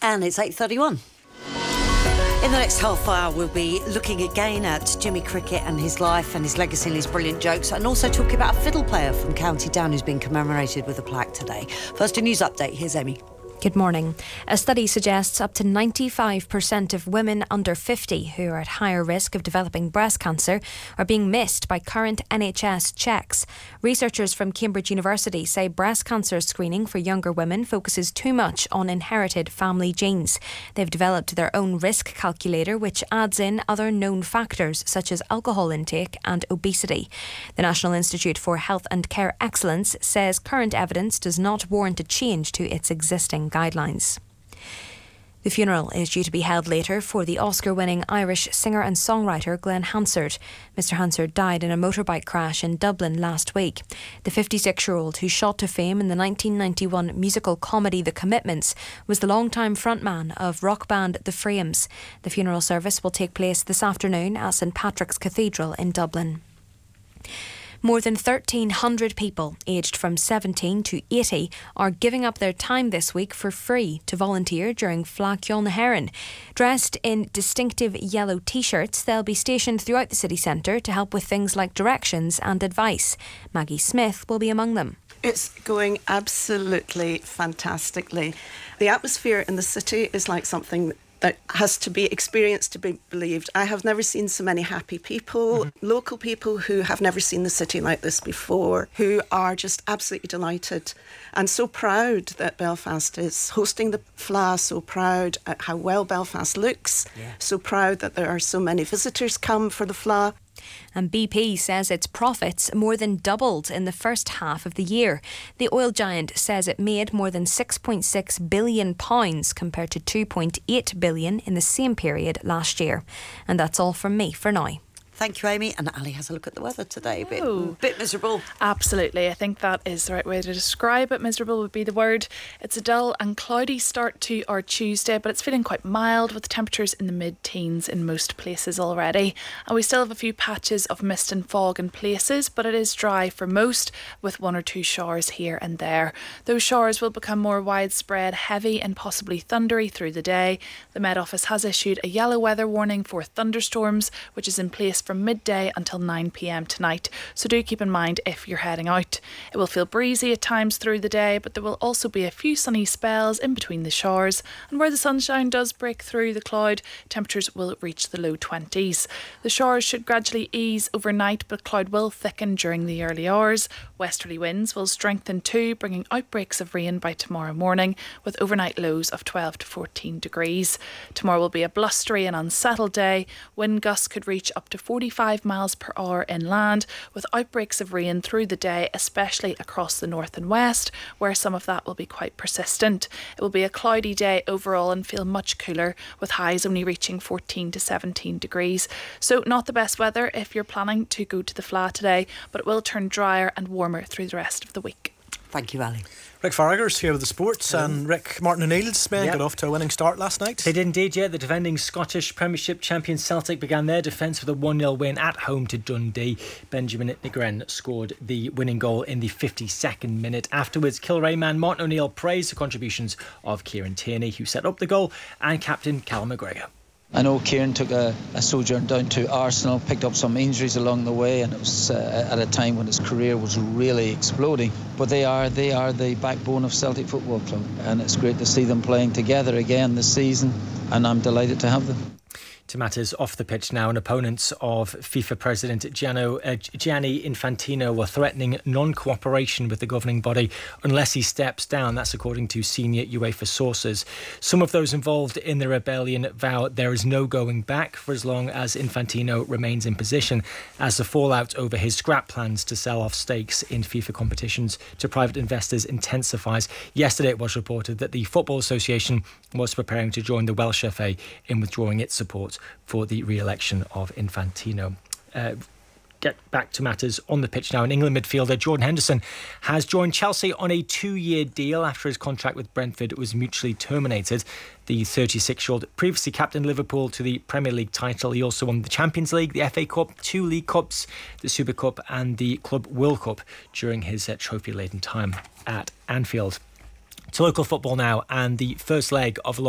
And it's 8:31. In the next half hour, we'll be looking again at Jimmy Cricket and his life and his legacy and his brilliant jokes, and also talking about a fiddle player from County Down who's been commemorated with a plaque today. First, a news update. Here's Amy. Good morning. A study suggests up to 95% of women under 50 who are at higher risk of developing breast cancer are being missed by current NHS checks. Researchers from Cambridge University say breast cancer screening for younger women focuses too much on inherited family genes. They've developed their own risk calculator which adds in other known factors such as alcohol intake and obesity. The National Institute for Health and Care Excellence says current evidence does not warrant a change to its existing guidelines. The funeral is due to be held later for the Oscar-winning Irish singer and songwriter Glenn Hansard. Mr Hansard died in a motorbike crash in Dublin last week. The 56-year-old, who shot to fame in the 1991 musical comedy The Commitments, was the longtime frontman of rock band The Frames. The funeral service will take place this afternoon at St Patrick's Cathedral in Dublin. More than 1,300 people aged from 17 to 80 are giving up their time this week for free to volunteer during Fleadh Cheoil na hÉireann. Dressed in distinctive yellow t-shirts, they'll be stationed throughout the city centre to help with things like directions and advice. Maggie Smith will be among them. It's going absolutely fantastically. The atmosphere in the city is like something that has to be experienced to be believed. I have never seen so many happy people, local people who have never seen the city like this before, who are just absolutely delighted and so proud that Belfast is hosting the Fleadh, so proud at how well Belfast looks, so proud that there are so many visitors come for the Fleadh. And BP says its profits more than doubled in the first half of the year. The oil giant says it made more than £6.6 billion compared to £2.8 billion in the same period last year. And that's all from me for now. Thank you, Amy. And Ali has a look at the weather today. Bit miserable. Absolutely. I think that is the right way to describe it. Miserable would be the word. It's a dull and cloudy start to our Tuesday, but it's feeling quite mild with temperatures in the mid-teens in most places already. And we still have a few patches of mist and fog in places, but it is dry for most with one or two showers here and there. Those showers will become more widespread, heavy and possibly thundery through the day. The Met Office has issued a yellow weather warning for thunderstorms, which is in place from midday until 9 p.m. tonight, so do keep in mind if you're heading out. It will feel breezy at times through the day, but there will also be a few sunny spells in between the showers, and where the sunshine does break through the cloud, temperatures will reach the low 20s. The showers should gradually ease overnight, but cloud will thicken during the early hours. Westerly winds will strengthen too, bringing outbreaks of rain by tomorrow morning, with overnight lows of 12 to 14 degrees. Tomorrow will be a blustery and unsettled day. Wind gusts could reach up to 45 miles per hour inland, with outbreaks of rain through the day, especially across the north and west, where some of that will be quite persistent. It will be a cloudy day overall and feel much cooler, with highs only reaching 14 to 17 degrees. So not the best weather if you're planning to go to the Fleadh today, but it will turn drier and warmer through the rest of the week. Thank you, Ali. Rick Farragher's here with the sports, and Rick, Martin O'Neill's men got off to a winning start last night. They did indeed, yeah. The defending Scottish Premiership champion Celtic began their defence with a 1-0 win at home to Dundee. Benjamin Nigren scored the winning goal in the 52nd minute. Afterwards, Kilray man Martin O'Neill praised the contributions of Kieran Tierney, who set up the goal, and captain Callum McGregor. I know Kieran took a sojourn down to Arsenal, picked up some injuries along the way, and it was at a time when his career was really exploding. But they are the backbone of Celtic Football Club, and it's great to see them playing together again this season, and I'm delighted to have them. To matters off the pitch now, and opponents of FIFA President Gianni Infantino were threatening non-cooperation with the governing body unless he steps down. That's according to senior UEFA sources. Some of those involved in the rebellion vow there is no going back for as long as Infantino remains in position, as the fallout over his scrap plans to sell off stakes in FIFA competitions to private investors intensifies. Yesterday it was reported that the Football Association was preparing to join the Welsh FA in withdrawing its support for the re-election of Infantino. Get back to matters on the pitch now. In England midfielder Jordan Henderson has joined Chelsea on a 2-year deal after his contract with Brentford was mutually terminated. The 36-year-old previously captained Liverpool to the Premier League title. He also won the Champions League, the FA Cup, 2 League Cups, the Super Cup and the Club World Cup during his trophy-laden time at Anfield. To local football now, and the first leg of